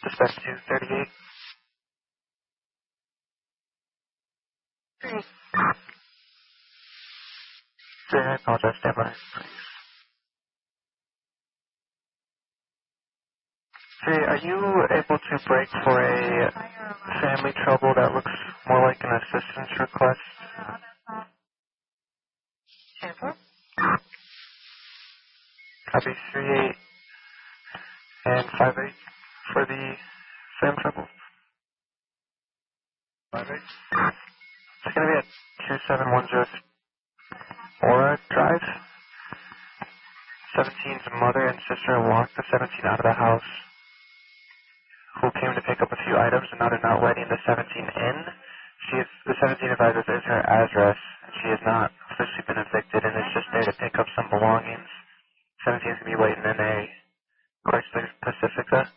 Suspect 238. I apologize, stand by. Hey, are you able to break for a family trouble that looks more like an assistance request? Copy 38 and 58 for the family trouble. 58. It's going to be at 2710 Aura Drive. 17's mother and sister walked the 17 out of the house, who came to pick up a few items and now they're not letting the 17 in. The 17 advisor is her address, and she has not officially been evicted and is just there to pick up some belongings. 17 is going to be waiting in a Chrysler Pacifica.